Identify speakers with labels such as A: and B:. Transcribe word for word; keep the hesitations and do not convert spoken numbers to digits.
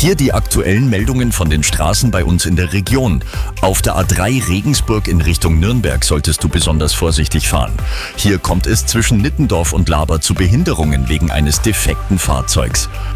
A: Hier die aktuellen Meldungen von den Straßen bei uns in der Region. Auf der A drei Regensburg in Richtung Nürnberg solltest du besonders vorsichtig fahren. Hier kommt es zwischen Nittendorf und Laber zu Behinderungen wegen eines defekten Fahrzeugs.